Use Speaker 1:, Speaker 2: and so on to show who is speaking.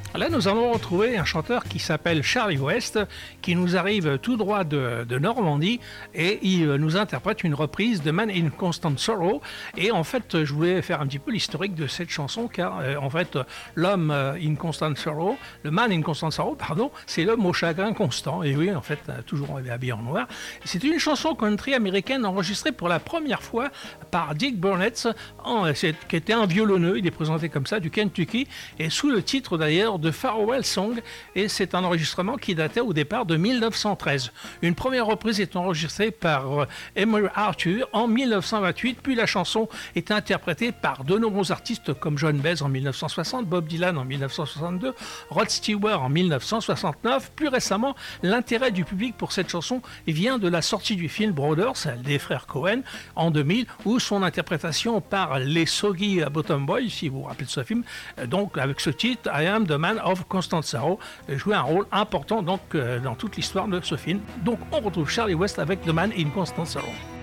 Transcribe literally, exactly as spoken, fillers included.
Speaker 1: Là, nous allons retrouver un chanteur qui s'appelle Charlie West, qui nous arrive tout droit de, de Normandie, et il nous interprète une reprise de Man in Constant Sorrow. Et en fait, je voulais faire un petit peu l'historique de cette chanson, car euh, en fait, l'homme in Constant Sorrow, le Man in Constant Sorrow, pardon, c'est l'homme au chagrin constant. Et oui, en fait, toujours habillé en noir. C'est une chanson country américaine enregistrée pour la première fois par Dick Burnett, en, qui était un violonneux. Il est présenté comme ça du Kentucky, et sous le titre d'ailleurs de Farewell Song, et c'est un enregistrement qui datait au départ de mille neuf cent treize. Une première reprise est enregistrée par Emory Arthur en mille neuf cent vingt-huit, puis la chanson est interprétée par de nombreux artistes comme John Baez en mille neuf cent soixante, Bob Dylan en mille neuf cent soixante-deux, Rod Stewart en mille neuf cent soixante-neuf. Plus récemment, l'intérêt du public pour cette chanson vient de la sortie du film Brothers, des frères Cohen, en deux mille, où son interprétation par les Soggy Bottom Boys, si vous vous rappelez de ce film, donc avec ce titre, I Am the Man of Constant Sorrow, jouait un rôle important donc, euh, dans toute l'histoire de ce film. Donc on retrouve Charlie West avec The Man in Constant Sorrow.